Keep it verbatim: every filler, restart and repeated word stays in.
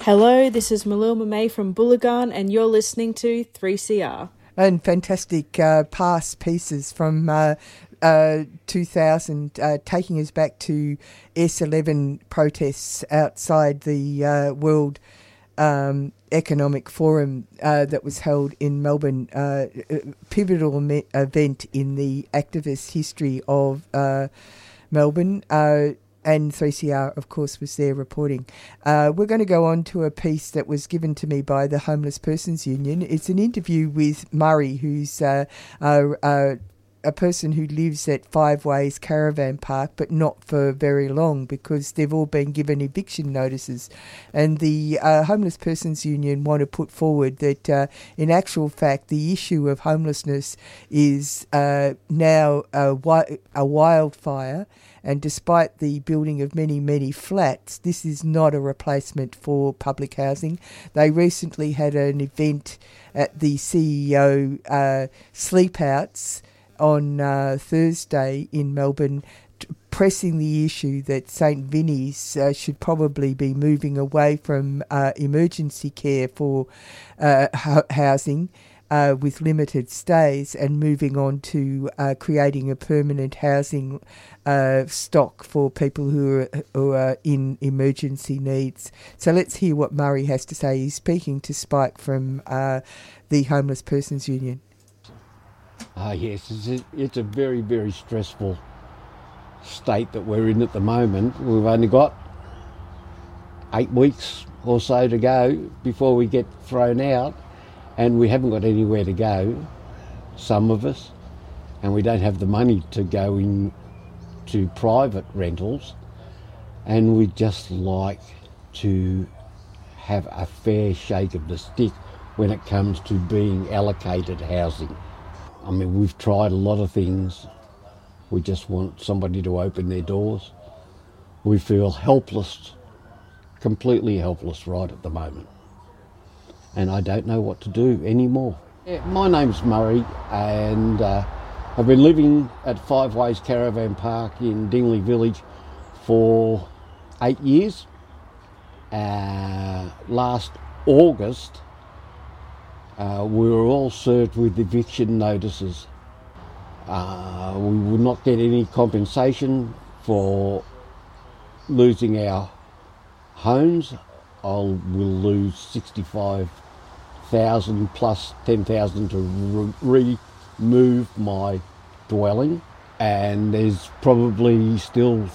Hello, this is Malilma May from Bullagarn, and you're listening to three C R. And fantastic uh, past pieces from uh, uh, two thousand, uh, taking us back to S eleven protests outside the uh, World um, Economic Forum uh, that was held in Melbourne, uh, a pivotal me- event in the activist history of uh, Melbourne. Uh, And three C R, of course, was there reporting. Uh, we're going to go on to a piece that was given to me by the Homeless Persons Union. It's an interview with Murray, who's uh, uh, uh, a person who lives at Five Ways Caravan Park, but not for very long because they've all been given eviction notices. And the uh, Homeless Persons Union want to put forward that, uh, in actual fact, the issue of homelessness is uh, now a, wi- a wildfire. And despite the building of many, many flats, this is not a replacement for public housing. They recently had an event at the C E O uh, Sleepouts on uh, Thursday in Melbourne, t- pressing the issue that Saint Vinny's uh, should probably be moving away from uh, emergency care for uh, ho- housing Uh, with limited stays and moving on to uh, creating a permanent housing uh, stock for people who are, who are in emergency needs. So let's hear what Murray has to say. He's speaking to Spike from uh, the Homeless Persons Union. Ah, yes, it's a, it's a very, very stressful state that we're in at the moment. We've only got eight weeks or so to go before we get thrown out. And we haven't got anywhere to go, some of us, and we don't have the money to go in to private rentals, and we'd just like to have a fair shake of the stick when it comes to being allocated housing. I mean, we've tried a lot of things. We just want somebody to open their doors. We feel helpless, completely helpless right at the moment. And I don't know what to do anymore. Yeah, my name's Murray, and uh, I've been living at Five Ways Caravan Park in Dingley Village for eight years. Uh, last August, uh, we were all served with eviction notices. Uh, we would not get any compensation for losing our homes. I will lose sixty-five thousand plus ten thousand to re- remove my dwelling, and there's probably still